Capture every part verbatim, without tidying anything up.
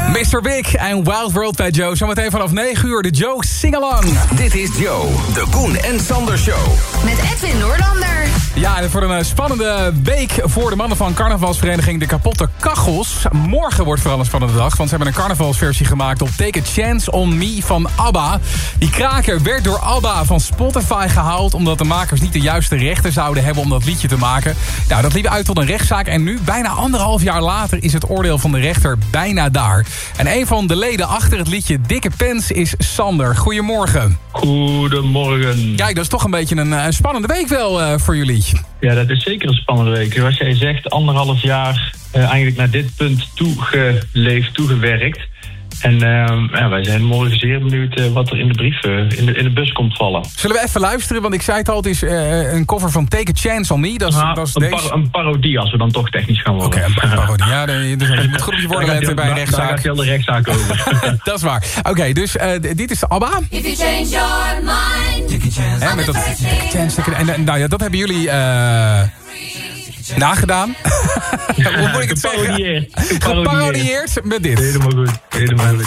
mister Big en Wild World bij Joe. Zometeen vanaf negen uur de Joe Sing-Along. Dit is Joe, de Koen en Sander Show. Met Edwin Noorlander. Ja, en voor een spannende week voor de mannen van carnavalsvereniging De Kapotte Kachels. Morgen wordt vooral een spannende dag, want ze hebben een carnavalsversie gemaakt op Take a Chance on Me van ABBA. Die kraker werd door ABBA van Spotify gehaald, omdat de makers niet de juiste rechten zouden hebben om dat liedje te maken. Nou, dat liep uit tot een rechtszaak en nu, bijna anderhalf jaar later, is het oordeel van de rechter bijna daar. En een van de leden achter het liedje Dikke Pens is Sander. Goedemorgen. Goedemorgen. Kijk, dat is toch een beetje een, een spannende week wel uh, voor jullie. Ja, dat is zeker een spannende week. Zoals jij zegt, anderhalf jaar uh, eigenlijk naar dit punt toegeleefd, toegewerkt. En uh, ja, wij zijn morgen zeer benieuwd uh, wat er in de brief, uh, in, de, in de bus komt vallen. Zullen we even luisteren? Want ik zei het al, het is uh, een cover van Take a Chance on Me. Dat is, nou, dat is een, deze... par- een parodie, als we dan toch technisch gaan worden. Oké, okay, een parodie. Ja, de, dus je moet goed op je woorden letten bij een rechtszaak. Daar gaat heel de rechtszaak over. Dat is waar. Oké, okay, dus uh, dit is de ABBA. If you change your mind. Take a chance. He, met dat, chance en, en nou ja, dat hebben jullie... Uh, nagedaan. Hoe moet ik het zeggen? Geparodieerd met dit. Helemaal goed. Helemaal goed.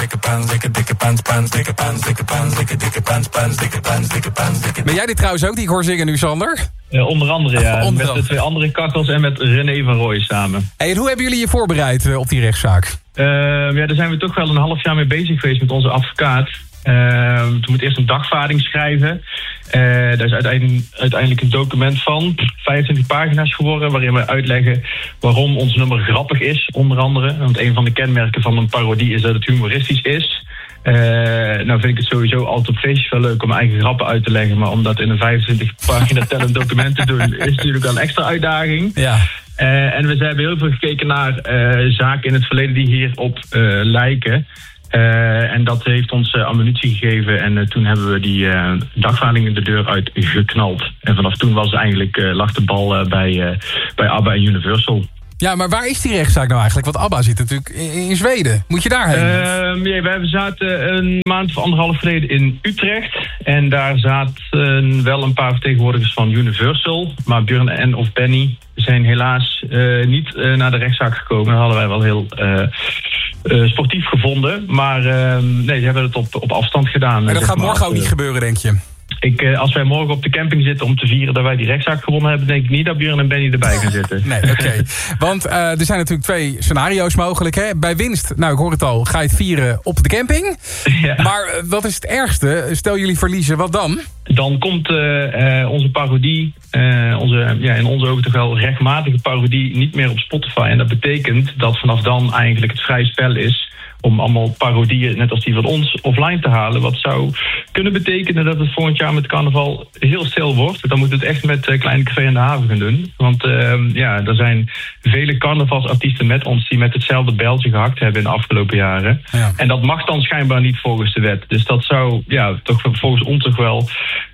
Ben jij dit trouwens ook die ik hoor zingen nu, Sander? Uh, onder andere, ja. Onder met de twee andere kakkels en met René van Rooij samen. Hey, en hoe hebben jullie je voorbereid uh, op die rechtszaak? Uh, ja, daar zijn we toch wel een half jaar mee bezig geweest met onze advocaat. Uh, toen moet eerst een dagvaarding schrijven. Uh, daar is uiteindelijk, uiteindelijk een document van vijfentwintig pagina's geworden, waarin we uitleggen waarom ons nummer grappig is, onder andere. Want een van de kenmerken van een parodie is dat het humoristisch is. Uh, nou vind ik het sowieso altijd op feestjes wel leuk om mijn eigen grappen uit te leggen, maar om dat in een vijfentwintig pagina tellend document te doen is natuurlijk wel een extra uitdaging. Ja. Uh, en we hebben heel veel gekeken naar uh, zaken in het verleden die hierop uh, lijken. Uh, en dat heeft ons uh, ammunitie gegeven. En uh, toen hebben we die uh, dagvaardingen de deur uit geknald. En vanaf toen was eigenlijk, uh, lag de bal uh, bij, uh, bij ABBA en Universal. Ja, maar waar is die rechtszaak nou eigenlijk? Want ABBA zit natuurlijk in, in Zweden. Moet je daarheen? Uh, ja, we zaten een maand of anderhalf geleden in Utrecht. En daar zaten wel een paar vertegenwoordigers van Universal. Maar Björn en of Benny zijn helaas uh, niet uh, naar de rechtszaak gekomen. Dat hadden wij wel heel... Uh, Uh, sportief gevonden, maar uh, nee, ze hebben het op, op afstand gedaan. En dat gaat maar, morgen ook uh, niet gebeuren, denk je? Ik, uh, als wij morgen op de camping zitten om te vieren dat wij die rechtszaak gewonnen hebben, denk ik niet dat Björn en Benny erbij gaan zitten. Nee, oké. Okay. Want uh, er zijn natuurlijk twee scenario's mogelijk. Hè? Bij winst, nou ik hoor het al, ga je het vieren op de camping. Ja. Maar uh, wat is het ergste? Stel jullie verliezen, wat dan? Dan komt uh, uh, onze parodie, uh, onze, ja, in onze ogen toch wel rechtmatige parodie, niet meer op Spotify. En dat betekent dat vanaf dan eigenlijk het vrij spel is om allemaal parodieën, net als die van ons, offline te halen. Wat zou kunnen betekenen dat het volgend jaar met carnaval heel stil wordt. Dan moet het echt met uh, Kleine Café in de Haven gaan doen. Want uh, ja, er zijn vele carnavalsartiesten met ons die met hetzelfde bijltje gehakt hebben in de afgelopen jaren. Ja. En dat mag dan schijnbaar niet volgens de wet. Dus dat zou ja, toch volgens ons toch wel...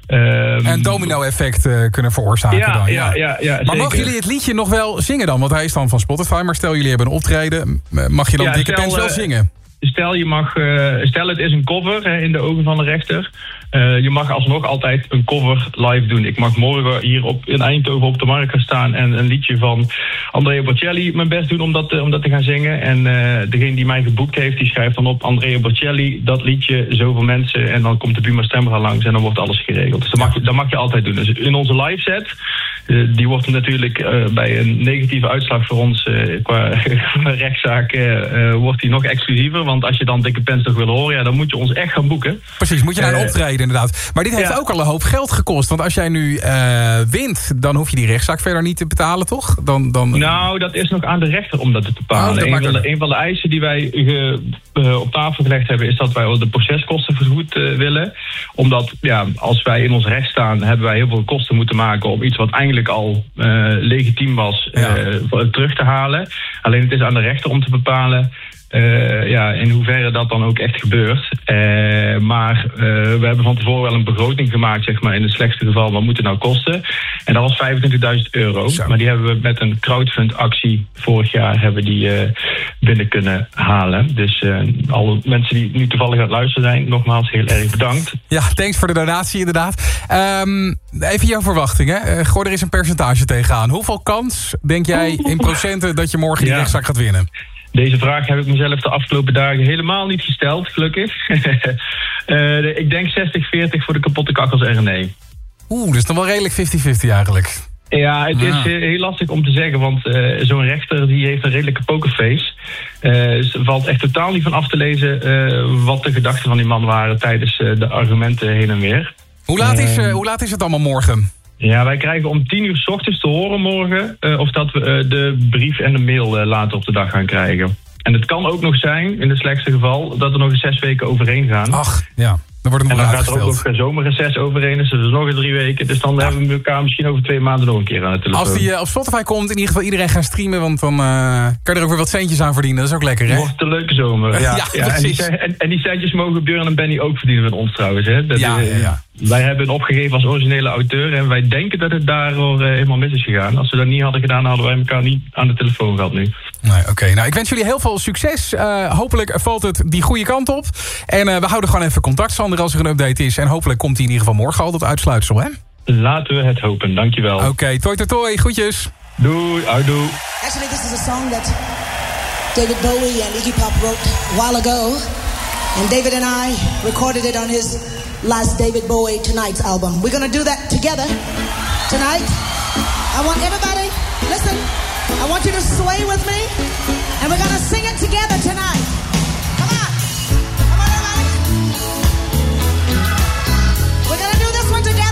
Um, een domino-effect uh, kunnen veroorzaken ja, dan. Ja, ja, ja, ja, maar zeker. mogen jullie het liedje nog wel zingen dan? Want hij is dan van Spotify, maar stel jullie hebben een optreden, mag je dan ja, Dikke Pens wel zingen? Stel, je mag, uh, stel het is een cover hè, in de ogen van de rechter. Uh, je mag alsnog altijd een cover live doen. Ik mag morgen hier op, in Eindhoven op de markt gaan staan en een liedje van Andrea Bocelli mijn best doen om dat, uh, om dat te gaan zingen. En uh, degene die mij geboekt heeft, die schrijft dan op Andrea Bocelli, dat liedje, zoveel mensen. En dan komt de Buma Stemra langs en dan wordt alles geregeld. Dus dat mag, dat mag je altijd doen. Dus in onze live set, uh, die wordt natuurlijk uh, bij een negatieve uitslag voor ons uh, qua rechtszaak, uh, uh, wordt die nog exclusiever. Want als je dan Dikke Pens toch wil horen, ja, dan moet je ons echt gaan boeken. Precies, moet je naar een optreden. Inderdaad. Maar dit heeft ja. ook al een hoop geld gekost. Want als jij nu uh, wint, dan hoef je die rechtszaak verder niet te betalen, toch? Dan, dan... Nou, dat is nog aan de rechter om dat te bepalen. Oh, een, van de, een van de eisen die wij ge, uh, op tafel gelegd hebben, is dat wij de proceskosten vergoed uh, willen. Omdat, ja, als wij in ons recht staan, hebben wij heel veel kosten moeten maken om iets wat eigenlijk al uh, legitiem was, uh, ja. terug te halen. Alleen het is aan de rechter om te bepalen Uh, ja, in hoeverre dat dan ook echt gebeurt. Uh, maar uh, we hebben van tevoren wel een begroting gemaakt, zeg maar, in het slechtste geval, wat moet het nou kosten? En dat was vijfentwintigduizend euro. Zo. Maar die hebben we met een crowdfund actie vorig jaar hebben die uh, binnen kunnen halen. Dus uh, alle mensen die nu toevallig aan het luisteren zijn, nogmaals heel erg bedankt. Ja, thanks voor de donatie inderdaad. Um, even jouw verwachtingen. Uh, gooi er eens een percentage tegenaan. Hoeveel kans, denk jij, in procenten dat je morgen die ja. rechtszaak gaat winnen? Deze vraag heb ik mezelf de afgelopen dagen helemaal niet gesteld, gelukkig. uh, ik denk zestig veertig voor de kapotte kachels R en E. Oeh, dat is dan wel redelijk vijftig vijftig eigenlijk. Ja, het is uh, heel lastig om te zeggen, want uh, zo'n rechter die heeft een redelijke pokerface. Uh, dus er valt echt totaal niet van af te lezen uh, wat de gedachten van die man waren tijdens uh, de argumenten heen en weer. Hoe laat is, uh, hoe laat is het allemaal morgen? Ja, wij krijgen om tien uur 's ochtends te horen morgen uh, of dat we uh, de brief en de mail uh, later op de dag gaan krijgen. En het kan ook nog zijn, in het slechtste geval, dat er nog eens zes weken overheen gaan. Ach, ja. Dan wordt het en nog dan gaat er ook nog zomerreces overheen, dus dat is nog eens drie weken. Dus dan ja. hebben we elkaar misschien over twee maanden nog een keer aan de telefoon. Als die uh, op Spotify komt, in ieder geval iedereen gaan streamen, want dan uh, kan je er ook weer wat centjes aan verdienen. Dat is ook lekker, hè? Wordt een leuke zomer. Ja, ja, ja en, die, en, en die centjes mogen Björn en Benny ook verdienen met ons trouwens, hè? Dat, ja, ja, ja. Wij hebben het opgegeven als originele auteur en wij denken dat het daardoor uh, helemaal mis is gegaan. Als we dat niet hadden gedaan, hadden wij elkaar niet aan de telefoon gehad nu. Nee, oké. Okay. Nou, ik wens jullie heel veel succes. Uh, hopelijk valt het die goede kant op. En uh, we houden gewoon even contact, Sander, als er een update is. En hopelijk komt hij in ieder geval morgen al, dat uitsluitsel, hè? Laten we het hopen, dankjewel. Oké, okay, toi toi toi, groetjes. Doei, houdoe. Actually, this is a song that David Bowie and Iggy Pop wrote a while ago. And David and I recorded it on his last David Bowie Tonight's album. We're gonna do that together tonight. I want everybody, listen, I want you to sway with me. And we're gonna sing it together tonight.